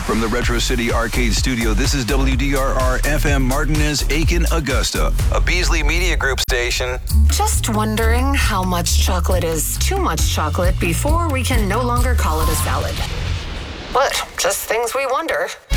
From the Retro City Arcade Studio, this is WDRR FM Martinez, Aiken, Augusta, a Beasley Media Group station. Just wondering how much chocolate is too much chocolate before we can no longer call it a salad. But just things we wonder.